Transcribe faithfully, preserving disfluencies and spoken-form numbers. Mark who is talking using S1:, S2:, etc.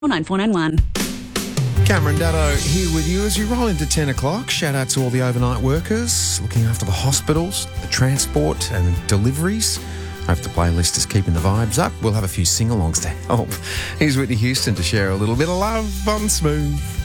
S1: nine four nine one.
S2: Cameron Daddo here with you as you roll into ten o'clock. Shout out to all the overnight workers looking after the hospitals, the transport and deliveries. Hope the playlist is keeping the vibes up. We'll have a few sing-alongs to help. Here's Whitney Houston to share a little bit of love on Smooth.